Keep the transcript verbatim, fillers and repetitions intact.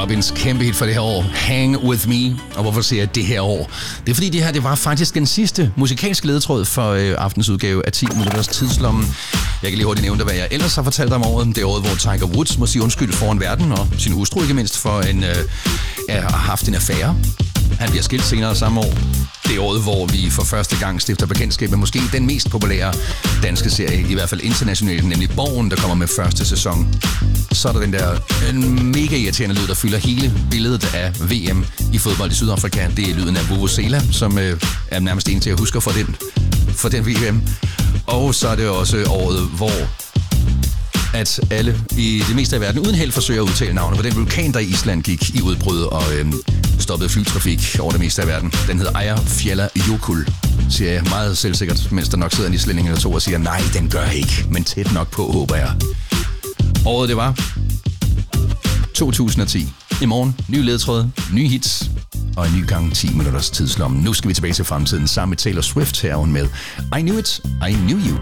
Robbins, kæmpe hit for det her år. Hang With Me. Og hvorfor siger jeg det her år? Det er fordi det her, det var faktisk den sidste musikalske ledetråd for øh, aftens udgave af ti minutters tidslomme. Jeg kan lige hurtigt nævne, hvad jeg ellers har fortalt om året. Det er året, hvor Tiger Woods må sige undskyld foran verden, og sin hustru ikke mindst, for en, øh, at have haft en affære. Han bliver skilt senere samme år. Det er året, hvor vi for første gang stifter bekendtskab med måske den mest populære danske serie, i hvert fald internationalt, nemlig Borgen, der kommer med første sæson. Så er der den der en mega irriterende lyd, der fylder hele billedet af V M i fodbold i Sydafrika. Det er lyden af Vuvuzela, som øh, er nærmest en til at huske for den, for den V M. Og så er det også året, hvor at alle i det meste af verden uden held forsøger at udtale navnet på den vulkan, der i Island gik i udbrud og øh, stoppede flytrafik over det meste af verden. Den hedder Eyjafjallajökull, siger jeg meget selvsikkert, mens der nok sidder en islænding eller to og siger, nej, den gør ikke, men tæt nok på, håber jeg. Året det var to tusind og ti. I morgen, ny ledetråd, nye hits og en ny gang ti minutters tidslomme. Nu skal vi tilbage til fremtiden sammen med Taylor Swift her med I Knew It, I Knew You.